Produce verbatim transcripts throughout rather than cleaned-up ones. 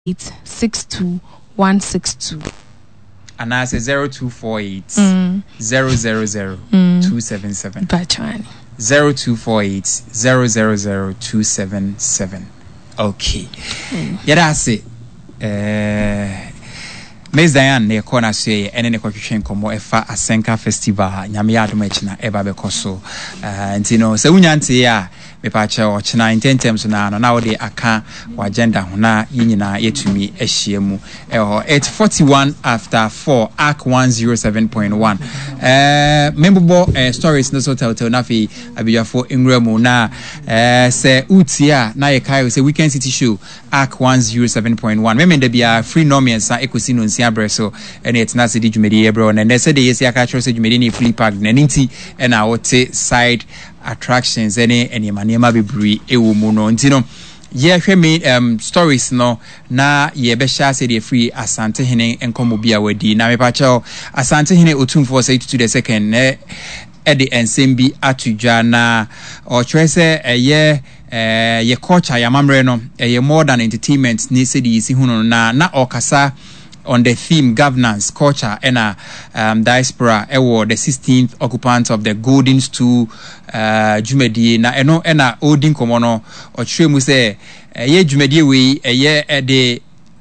eight six two one six two. And I say zero two four eight mm. zero zero zero mm. two seven seven. Bachwani. Zero two four eight zero zero zero two seven seven. Okay. Mm. Yeah, that's it. Uh, Miss Diane, ne corner say, and then a question come more efa Asenka Festival, Nyamia Domechina, Eba Becoso. And you know, so Unyantia, me pacha or China in ten terms now, now they aka or agenda, na yinina yet to me, Eshiemu. eight forty one after four, Arc one zero seven point one. Uh, memorable uh, stories, no so tell Nafi, Abiyafo Ingremu na, uh, say Utia, na Yekai, say Weekend City Show, Arc one zero seven point one. Women, they be a free nomians, Ecosino. So and it's not the Jumedi bro and they said the yes catcher said Jumedi fully packed Naniti and I would say side attractions any any manema be bree ewu muno ntino yeah me um stories no na ye be sha say the free Asante Hene enkomo bia wadi na me pa cho Asante Hene otumfo say to the second eh e de ensem bi atudwa na o twa say eye eh ye culture ya mamre no eh more than entertainment ni say the isi hunu na na okasa on the theme governance, culture, and a um, diaspora award, the sixteenth occupant of the Golden Stool, uh, Jumedi, na eno ena Odin Komono, or Tremu say, a ye Jumedi we, a ye a de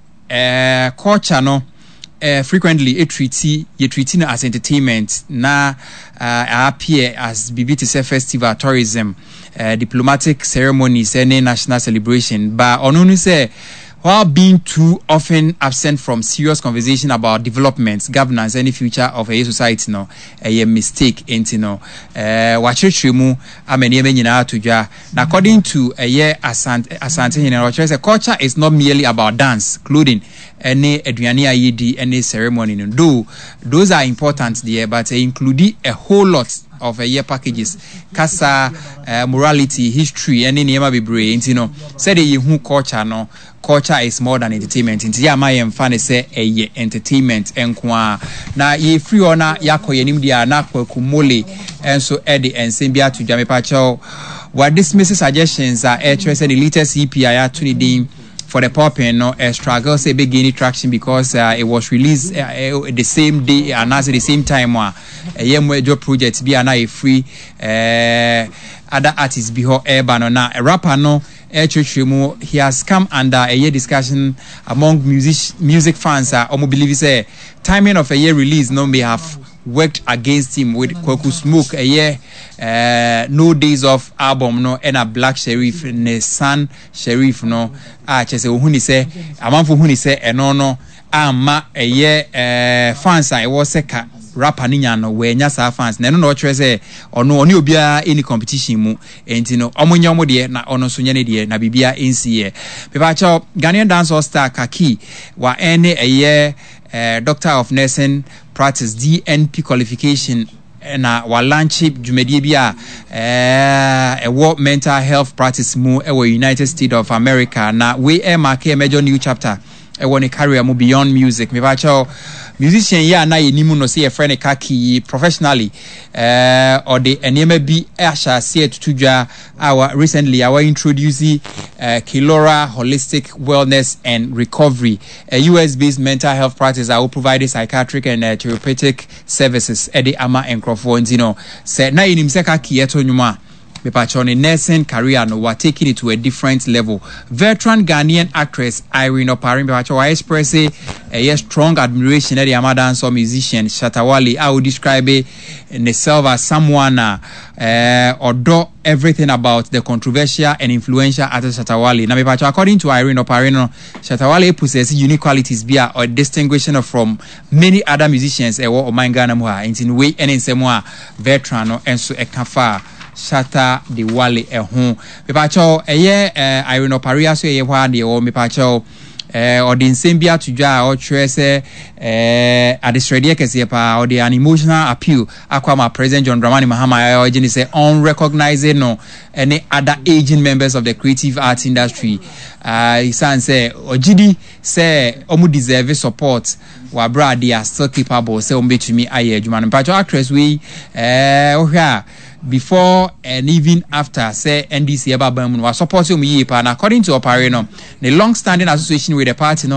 uh, culture no, uh, frequently a treaty, ye treaty as entertainment, na uh, appear as B B T C festival, tourism, uh, diplomatic ceremonies, any national celebration, but on only say, while being too often absent from serious conversation about developments, governance, and the future of a society, no, a mistake, ain't no. Uh, watch it, Shimu, I'm an even to ja. According to a year Asante, Asante, in a culture is not merely about dance, clothing, any Adriania Yedi, any ceremony. Do those are important there, but they include a whole lot of a year packages, casa, uh, morality, history, and any name be brain, you know. Said you who culture no. Culture is more than entertainment. Inti ya ma yem fa ne se eye entertainment enkwa na ye free ona yakọ yenim dia na kwakumole enso e de ensem bia to dwame pa cho what dismiss suggestions are e say the latest E P I ya to din for the pop and no a struggle say be gaining traction because uh, it was released uh, uh, the same day and at the same time wa a yem job project bi na e free uh, other artists be ho e ba no na a rapper no he has come under a year discussion among music music fans. I uh, believe say timing of a year release no may have worked against him with Kwaku Smoke a year uh, no days of album no and a Black Sheriff ne San Sheriff no ah chese ohuni say amanfo huni say eno no ama a year uh, fans I was seka rapper ninya no we nya sa fans na no no tire say ono oni obia any competition mu enti no omonya omo de na ono so nya ne de na bibia ensi ye pepa cho Ghanaian dancehall star Kaki wa ene eye uh, doctor of nursing practice D N P qualification na wa launch jumedie bia eh a world mental health practice mu e we United States of America na we e mark a major new chapter e woni career mu beyond music pepa cho musician ya na yenimu no say a friend Kaki professionally uh or the enema bi asha say tutudwa our recently our introducing uh, Kilora Holistic Wellness and Recovery, a U S based mental health practice that will provide psychiatric and uh, therapeutic services at the ama and Crawford, you know said na yenim se Kaki eto nyuma me pachone nursing career no wa taking it to a different level. Veteran Ghanaian actress Irene Oparin me pacho wa express a, a strong admiration at the Amadanso musician Shatta Wale. I would describe herself as someone uh, or do everything about the controversial and influential artist Shatta Wale. Na me pacho according to Irene Oparin, Shatta Wale possesses unique qualities bia or distinguishing from many other musicians e wo o mangana mu ha in way and in same veteran no enso e kafa Shatta the Wale ehun me pacho eye Irene Oparia so eye hwa de o me pacho eh or the nsembia tudwa o tire se eh adistradie kese pa or the an emotional appeal akwa President John Dramani Mahama o gini say unrecognized no any other aging members of the creative arts industry. uh he say ogidi say omu deserve support wa bra they are still capable say ombetumi aye adwuma no pacho actress we eh ohwa before and even after say N D C eba bam no support you me and according to Oparino the long standing association with the party no